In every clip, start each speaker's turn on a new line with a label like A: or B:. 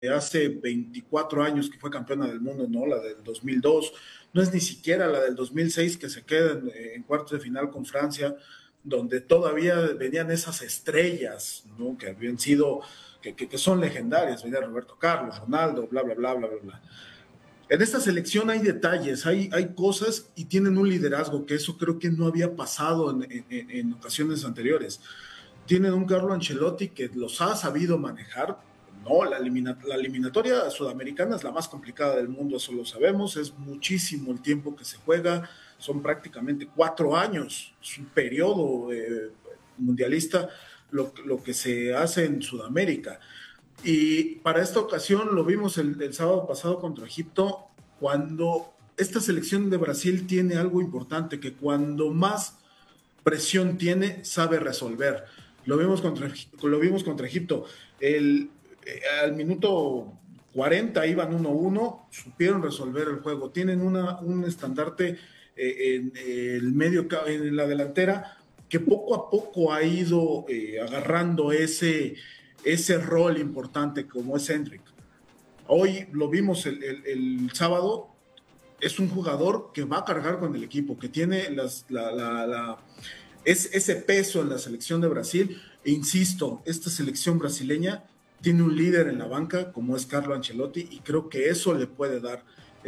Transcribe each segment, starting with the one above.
A: hace 24 años que fue campeona del mundo, ¿no? La del 2002, no es ni siquiera la del 2006 que se queda en cuartos de final con Francia, donde todavía venían esas estrellas, ¿no? Que habían sido, que son legendarias, venía Roberto Carlos, Ronaldo, bla, bla, bla, bla, bla, bla. En esta selección hay detalles, hay cosas y tienen un liderazgo, que eso creo que no había pasado en ocasiones anteriores. Tienen un Carlo Ancelotti que los ha sabido manejar. No, la eliminatoria sudamericana es la más complicada del mundo, eso lo sabemos, es muchísimo el tiempo que se juega, son prácticamente 4 años, es un periodo mundialista lo que se hace en Sudamérica. Y para esta ocasión lo vimos el sábado pasado contra Egipto, cuando esta selección de Brasil tiene algo importante, que cuando más presión tiene, sabe resolver. Lo vimos contra Egipto. Al minuto 40 iban 1-1, supieron resolver el juego. Tienen un estandarte en el medio, en la delantera, que poco a poco ha ido agarrando ese rol importante como es Hendrick. Hoy lo vimos el sábado, es un jugador que va a cargar con el equipo, que tiene ese peso en la selección de Brasil. E insisto, esta selección brasileña tiene un líder en la banca como es Carlo Ancelotti y creo que eso le puede dar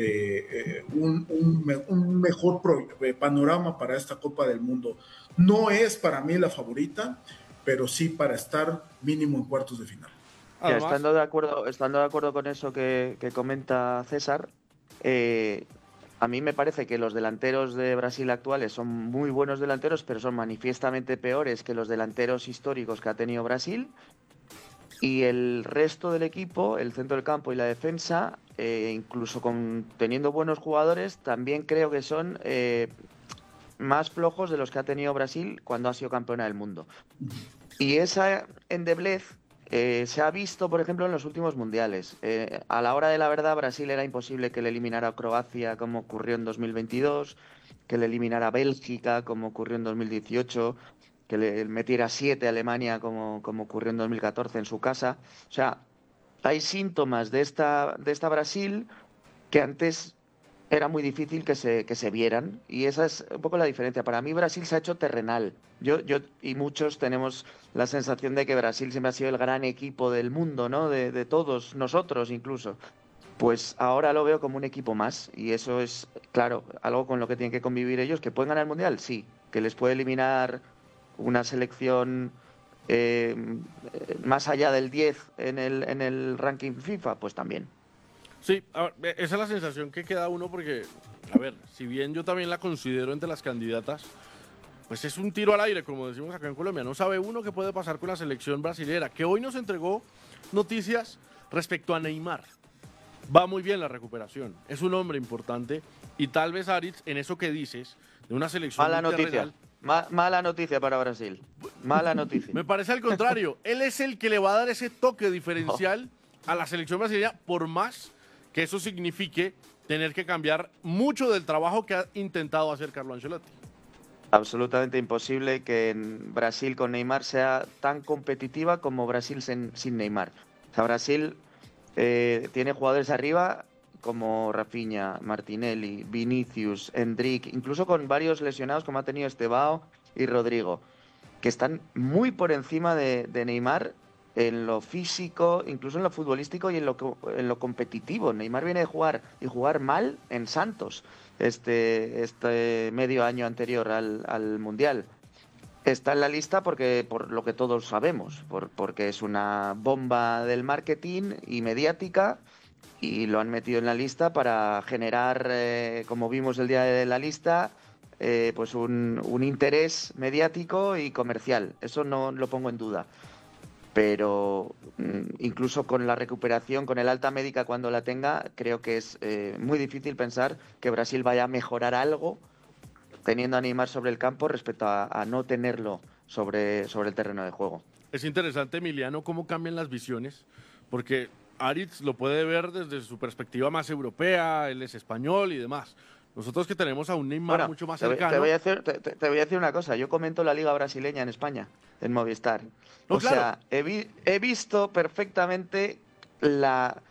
A: un mejor panorama para esta Copa del Mundo. No es para mí la favorita, pero sí para estar mínimo en cuartos de final.
B: Ya,
C: Además,
B: estando de acuerdo con eso que comenta César, eh, a mí me parece que los delanteros de Brasil actuales son muy buenos delanteros, pero son manifiestamente peores que los delanteros históricos que ha tenido Brasil. Y el resto del equipo, el centro del campo y la defensa, incluso teniendo buenos jugadores, también creo que son más flojos de los que ha tenido Brasil cuando ha sido campeona del mundo. Y esa endeblez se ha visto, por ejemplo, en los últimos mundiales. A la hora de la verdad, Brasil era imposible que le eliminara a Croacia, como ocurrió en 2022, que le eliminara a Bélgica, como ocurrió en 2018, que le metiera 7 a Alemania, como ocurrió en 2014 en su casa. O sea, hay síntomas de esta Brasil que antes era muy difícil que se vieran, y esa es un poco la diferencia. Para mí Brasil se ha hecho terrenal. Yo y muchos tenemos la sensación de que Brasil siempre ha sido el gran equipo del mundo, ¿no? De todos nosotros incluso. Pues ahora lo veo como un equipo más, y eso es, claro, algo con lo que tienen que convivir ellos. ¿Que pueden ganar el Mundial? Sí. ¿Que les puede eliminar una selección eh, más allá del 10 en el ranking FIFA? Pues también.
C: sí, a ver, esa es la sensación que queda uno porque, a ver, si bien yo también la considero entre las candidatas, pues es un tiro al aire, como decimos acá en Colombia. No sabe uno qué puede pasar con la selección brasilera, que hoy nos entregó noticias respecto a Neymar. Va muy bien la recuperación, es un hombre importante y tal vez Aritz, en eso que dices, de una selección
B: Mala
C: muy
B: noticia.
C: terrenal,
B: Mala noticia para Brasil. Mala noticia.
C: me parece al contrario. Él es el que le va a dar ese toque
B: No,
C: diferencial a la selección brasileña, por más que eso signifique tener que cambiar mucho del trabajo que ha intentado hacer Carlo Ancelotti.
B: absolutamente imposible que en Brasil con Neymar sea tan competitiva como Brasil sin Neymar. O sea, Brasil tiene jugadores arriba como Rafinha, Martinelli, Vinicius, Endrick, incluso con varios lesionados como ha tenido Estebao y Rodrigo, que están muy por encima de Neymar en lo físico, incluso en lo futbolístico y en lo competitivo. Neymar viene de jugar y jugar mal en Santos este medio año anterior al Mundial. Está en la lista por lo que todos sabemos, porque es una bomba del marketing y mediática, y lo han metido en la lista para generar, como vimos el día de la lista, pues un interés mediático y comercial. Eso no lo pongo en duda. Pero incluso con la recuperación, con el alta médica cuando la tenga, creo que es muy difícil pensar que Brasil vaya a mejorar algo teniendo a Neymar sobre el campo respecto a no tenerlo sobre el terreno de juego.
C: Es interesante, Emiliano, cómo cambian las visiones, porque Aritz lo puede ver desde su perspectiva más europea, él es español y demás. Nosotros que tenemos a un Neymar
B: Bueno,
C: mucho más
B: te
C: cercano.
B: voy a decir, te voy a decir una cosa. Yo comento la Liga Brasileña en España, en Movistar.
C: No,
B: O
C: claro,
B: sea, he visto perfectamente la